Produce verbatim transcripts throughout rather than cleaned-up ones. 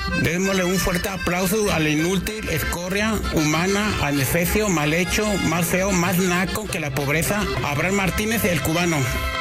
Démosle un fuerte aplauso a la inútil, escoria, humana, adefesio, mal hecho, más feo, más naco que la pobreza, Abraham Martínez, el cubano.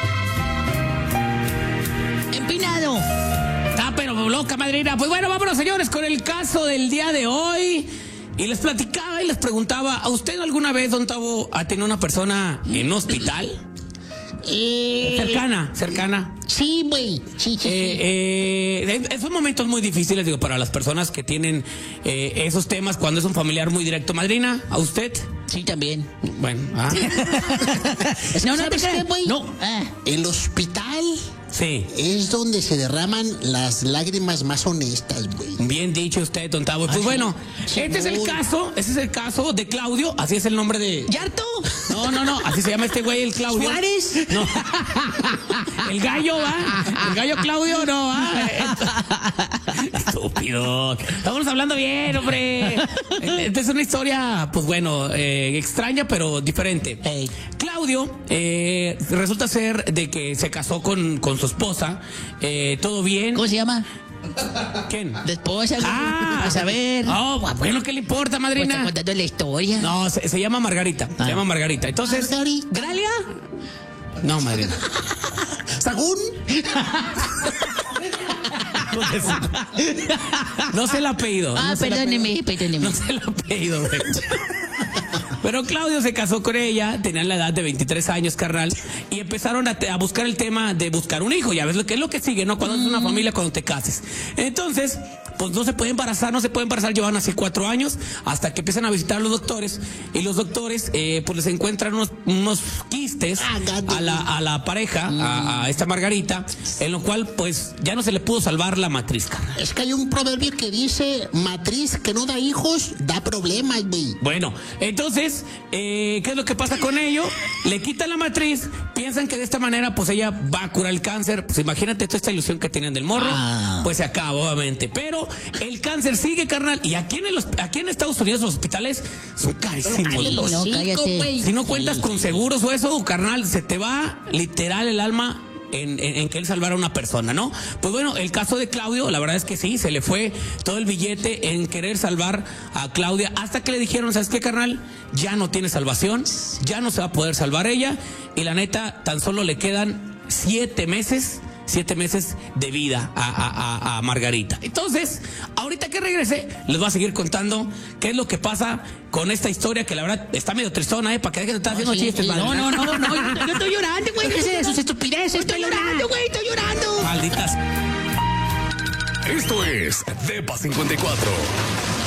Empinado. Está pero loca, madrina. Pues bueno, vámonos, señores, con el caso del día de hoy. Y les platicaba y les preguntaba, ¿a usted alguna vez, don Tavo, ha tenido una persona en un hospital? Eh, Cercana, cercana. Sí, güey. Sí, sí, Eh, eh, son momentos muy difíciles, digo, para las personas que tienen eh, esos temas cuando es un familiar muy directo. Madrina, ¿a usted? sí. Sí, también. Bueno, ah. No, no te ¿Sabes creas, qué? güey. No. Ah, El hospital Sí. es donde se derraman las lágrimas más honestas, güey. Bien dicho usted, don Tavo. Pues ¿sí? bueno, Sí, este es el muy. caso, ese es el caso de Claudio, así es el nombre de... ¿Yarto? No, no, no, así se llama este güey, el Claudio. ¿Suárez? No. El gallo, ¿va? El gallo Claudio, no, ¿va? Estúpido. Estamos hablando bien, hombre. Esta es una historia, pues bueno, eh, extraña, pero diferente. Ey. Claudio eh, resulta ser de que se casó con, con su esposa. Eh, todo bien. ¿Cómo se llama? ¿Quién? La esposa, güey. Ah, A saber. Oh, bueno, ¿qué le importa, Pues está madrina? contando la historia. No, se, se llama Margarita. Ah. Se llama Margarita. Entonces. Margarita. ¿Gralia? No, madrina. ¿Sagún? No sé el apellido. Ah, no sé el perdóneme, apellido. perdóneme. No sé el apellido, güey. Pero Claudio se casó con ella, tenían la edad de veintitrés años, carnal, y empezaron a, te- a buscar el tema de buscar un hijo. Ya ves lo que es lo que sigue, ¿no? Cuando es una familia, cuando te cases. Entonces, pues no se puede embarazar, no se puede embarazar, llevan así cuatro años, hasta que empiezan a visitar a los doctores, y los doctores, eh, pues les encuentran unos, unos quistes a la, a la pareja, a, a esta Margarita, en lo cual, pues, ya no se le pudo salvar la matriz, carnal. Es que hay un proverbio que dice, matriz que no da hijos, da problemas, güey. Bueno, entonces, eh, ¿qué es lo que pasa con ello? Le quitan la matriz, piensan que de esta manera, pues ella va a curar el cáncer. Pues imagínate toda esta ilusión que tenían del morro, Ah. pues se acaba, obviamente. Pero el cáncer sigue, carnal, y aquí en, el, hosp- aquí en Estados Unidos los hospitales son carísimos. Ay, Los- no, cállate. Si no cuentas con seguros o eso, carnal, se te va literal el alma en, en, en que él salvara a una persona, ¿no? Pues bueno, el caso de Claudio, la verdad es que sí, se le fue todo el billete en querer salvar a Claudia, hasta que le dijeron, ¿sabes qué, carnal? Ya no tiene salvación, ya no se va a poder salvar ella, y la neta, tan solo le quedan siete meses siete meses de vida a, a, a, a Margarita. Entonces, ahorita que regrese, les voy a seguir contando qué es lo que pasa con esta historia, que la verdad está medio tristona, ¿eh? Para que dejen de estar haciendo Sí, chistes, sí, madre. no, no, no, no, yo, yo estoy llorando, güey. Déjese de sus estupideces. Estoy llorando, güey, estoy llorando. Malditas. Esto es Depa cincuenta y cuatro.